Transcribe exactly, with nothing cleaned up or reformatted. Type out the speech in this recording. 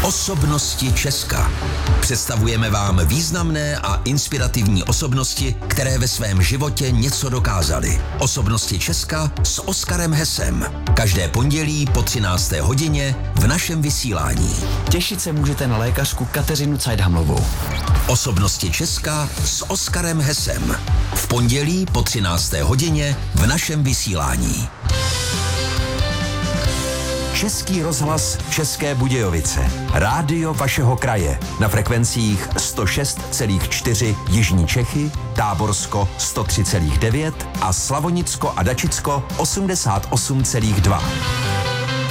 Osobnosti Česka. Představujeme vám významné a inspirativní osobnosti, které ve svém životě něco dokázaly. Osobnosti Česka s Oskarem Hesem. Každé pondělí po třinácté hodině v našem vysílání. Těšit se můžete na lékařku Kateřinu Cajdhamlovou. Osobnosti Česka s Oskarem Hesem. V pondělí po třinácté hodině v našem vysílání. Český rozhlas České Budějovice. Rádio vašeho kraje. Na frekvencích sto šest celá čtyři Jižní Čechy, Táborsko sto tři celá devět a Slavonicko a Dačicko osmdesát osm celá dva.